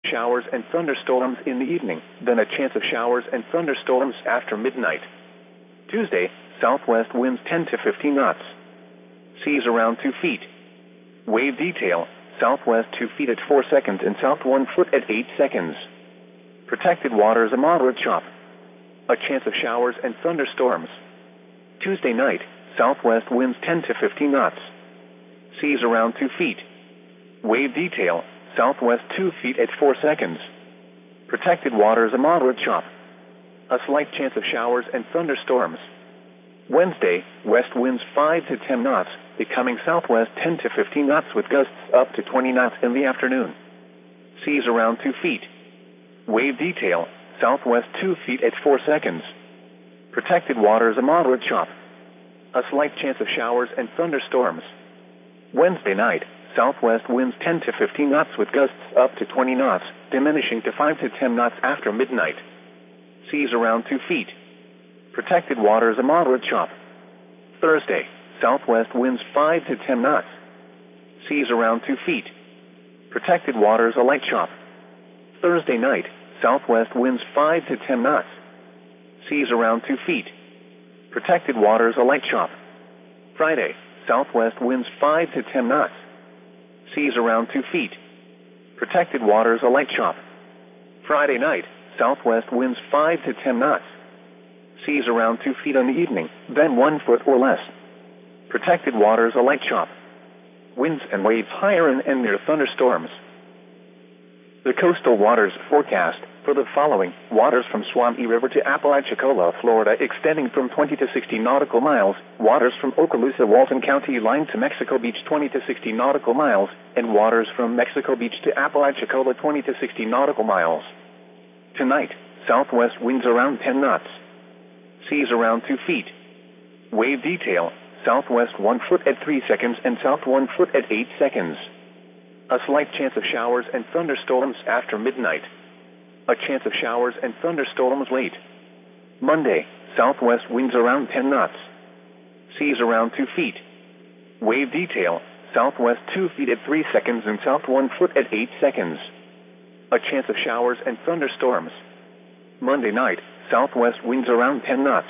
showers and thunderstorms in the evening, then a chance of showers and thunderstorms after midnight. Tuesday, southwest winds 10 to 15 knots. Seas around 2 feet. Wave detail, southwest 2 feet at 4 seconds and south 1 foot at 8 seconds. Protected waters a moderate chop. A chance of showers and thunderstorms. Tuesday night, southwest winds 10 to 15 knots. Seas around 2 feet. Wave detail, southwest 2 feet at 4 seconds. Protected waters a moderate chop. A slight chance of showers and thunderstorms. Wednesday, west winds 5 to 10 knots, becoming southwest 10 to 15 knots with gusts up to 20 knots in the afternoon. Seas around 2 feet. Wave detail, southwest 2 feet at 4 seconds. Protected waters a moderate chop. A slight chance of showers and thunderstorms. Wednesday night, southwest winds 10 to 15 knots with gusts up to 20 knots, diminishing to 5 to 10 knots after midnight. Seas around 2 feet. Protected waters a moderate chop. Thursday, southwest winds 5 to 10 knots. Seas around 2 feet. Protected waters a light chop. Thursday night, southwest winds 5 to 10 knots. Seas around 2 feet. Protected waters a light chop. Friday, southwest winds 5 to 10 knots. Seas around 2 feet. Protected waters a light chop. Friday night, southwest winds 5 to 10 knots. Seas around 2 feet in the evening, then 1 foot or less. Protected waters a light chop. Winds and waves higher and near thunderstorms. The coastal waters forecast for the following: waters from Suwannee River to Apalachicola, Florida, extending from 20 to 60 nautical miles, waters from Okaloosa, Walton County line to Mexico Beach 20 to 60 nautical miles, and waters from Mexico Beach to Apalachicola 20 to 60 nautical miles. Tonight, southwest winds around 10 knots. Seas around 2 feet. Wave detail, southwest 1 foot at 3 seconds and south 1 foot at 8 seconds. A slight chance of showers and thunderstorms after midnight. A chance of showers and thunderstorms late. Monday, southwest winds around 10 knots. Seas around 2 feet. Wave detail, southwest 2 feet at 3 seconds and south 1 foot at 8 seconds. A chance of showers and thunderstorms. Monday night, southwest winds around 10 knots.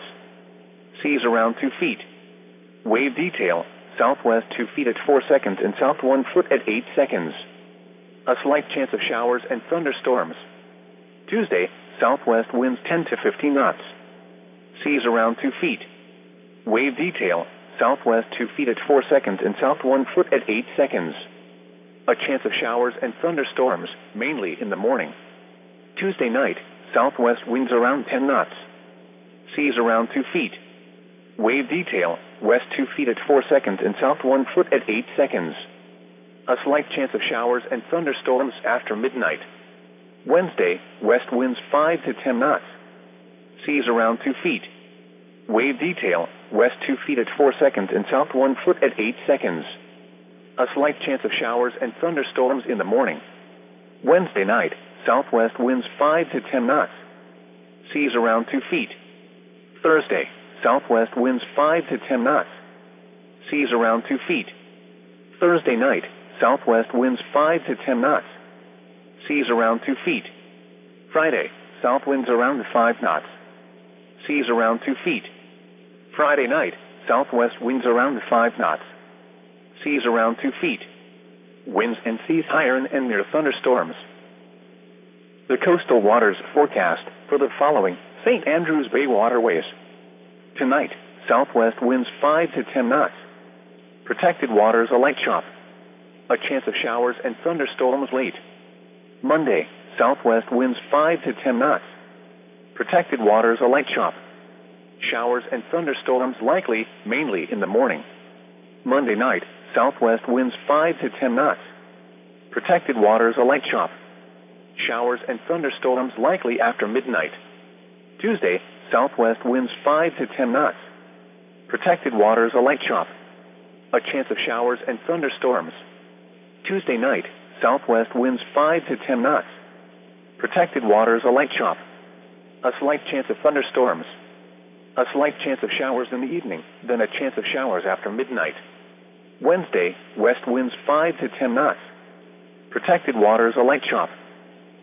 Seas around 2 feet. Wave detail, southwest 2 feet at 4 seconds and south 1 foot at 8 seconds. A slight chance of showers and thunderstorms. Tuesday, southwest winds 10 to 15 knots. Seas around 2 feet. Wave detail, southwest 2 feet at 4 seconds and south 1 foot at 8 seconds. A chance of showers and thunderstorms, mainly in the morning. Tuesday night, southwest winds around 10 knots. Seas around 2 feet. Wave detail, west 2 feet at 4 seconds and south 1 foot at 8 seconds. A slight chance of showers and thunderstorms after midnight. Wednesday, west winds 5 to 10 knots. Seas around 2 feet. Wave detail, west 2 feet at 4 seconds and south 1 foot at 8 seconds. A slight chance of showers and thunderstorms in the morning. Wednesday night, southwest winds 5 to 10 knots. Seas around 2 feet. Thursday, southwest winds 5 to 10 knots. Seas around 2 feet. Thursday night, southwest winds 5 to 10 knots. Seas around 2 feet. Friday, south winds around 5 knots. Seas around 2 feet. Friday night, southwest winds around 5 knots. Seas around 2 feet. Winds and seas higher and near thunderstorms. The coastal waters forecast for the following: St. Andrews Bay waterways. Tonight, southwest winds 5 to 10 knots. Protected waters a light chop. A chance of showers and thunderstorms late. Monday, southwest winds 5 to 10 knots. Protected waters a light chop. Showers and thunderstorms likely, mainly in the morning. Monday night, southwest winds 5 to 10 knots. Protected waters a light chop. Showers and thunderstorms likely after midnight. Tuesday, southwest winds 5 to 10 knots. Protected waters a light chop. A chance of showers and thunderstorms. Tuesday night, southwest winds 5 to 10 knots. Protected waters a light chop. A slight chance of thunderstorms. A slight chance of showers in the evening, then a chance of showers after midnight. Wednesday, west winds 5 to 10 knots. Protected waters a light chop.